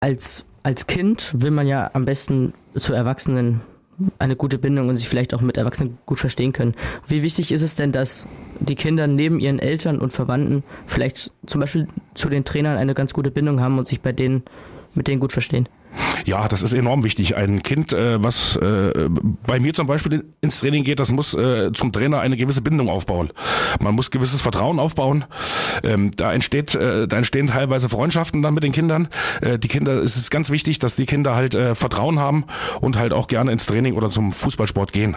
als Kind will man ja am besten zu Erwachsenen eine gute Bindung und sich vielleicht auch mit Erwachsenen gut verstehen können. Wie wichtig ist es denn, dass die Kinder neben ihren Eltern und Verwandten vielleicht zum Beispiel zu den Trainern eine ganz gute Bindung haben und sich mit denen gut verstehen? Ja, das ist enorm wichtig. Ein Kind, was bei mir zum Beispiel ins Training geht, das muss zum Trainer eine gewisse Bindung aufbauen. Man muss gewisses Vertrauen aufbauen. Da entstehen teilweise Freundschaften dann mit den Kindern. Es ist ganz wichtig, dass die Kinder halt Vertrauen haben und halt auch gerne ins Training oder zum Fußballsport gehen.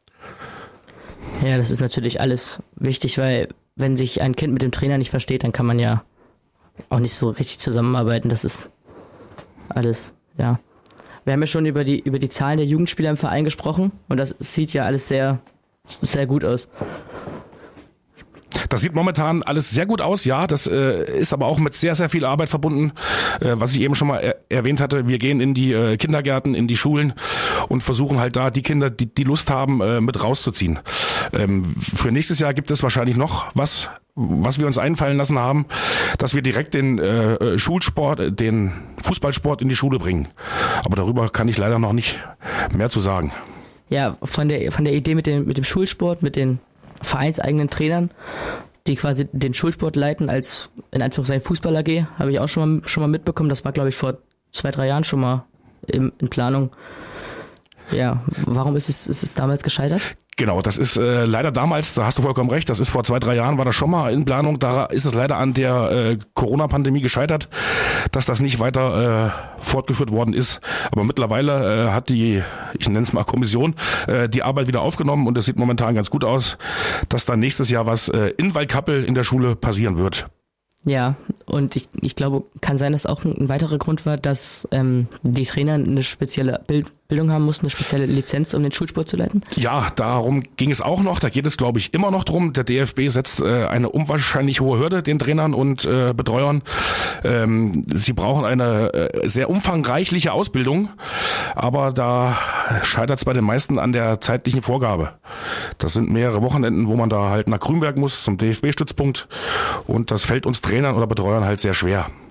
Ja, das ist natürlich alles wichtig, weil wenn sich ein Kind mit dem Trainer nicht versteht, dann kann man ja auch nicht so richtig zusammenarbeiten. Das ist alles, ja. Wir haben ja schon über die Zahlen der Jugendspieler im Verein gesprochen und das sieht ja alles sehr, sehr gut aus. Das sieht momentan alles sehr gut aus, ja. Das ist aber auch mit sehr, sehr viel Arbeit verbunden. Was ich eben schon mal erwähnt hatte, wir gehen in die Kindergärten, in die Schulen und versuchen halt da die Kinder, die Lust haben, mit rauszuziehen. Für nächstes Jahr gibt es wahrscheinlich noch was wir uns einfallen lassen haben, dass wir direkt den Schulsport, den Fußballsport in die Schule bringen. Aber darüber kann ich leider noch nicht mehr zu sagen. Ja, von der Idee mit dem Schulsport, mit den vereinseigenen Trainern, die quasi den Schulsport leiten als, in Anführungszeichen, Fußball-AG, habe ich auch schon mal mitbekommen. Das war, glaube ich, vor 2-3 Jahren schon mal in Planung. Ja, warum ist es damals gescheitert? Genau, das ist leider damals, da hast du vollkommen recht, das ist vor 2-3 Jahren, war das schon mal in Planung, da ist es leider an der Corona-Pandemie gescheitert, dass das nicht weiter fortgeführt worden ist. Aber mittlerweile hat die, ich nenne es mal Kommission, die Arbeit wieder aufgenommen und es sieht momentan ganz gut aus, dass dann nächstes Jahr was in Waldkappel in der Schule passieren wird. Ja, und ich glaube, kann sein, dass auch ein weiterer Grund war, dass die Trainer eine spezielle Bildung haben mussten, eine spezielle Lizenz, um den Schulsport zu leiten? Ja, darum ging es auch noch. Da geht es, glaube ich, immer noch drum. Der DFB setzt eine unwahrscheinlich hohe Hürde den Trainern und Betreuern. Sie brauchen eine sehr umfangreiche Ausbildung, aber da scheitert es bei den meisten an der zeitlichen Vorgabe. Das sind mehrere Wochenenden, wo man da halt nach Grünberg muss, zum DFB-Stützpunkt. Und das fällt uns Trainern oder Betreuern halt sehr schwer.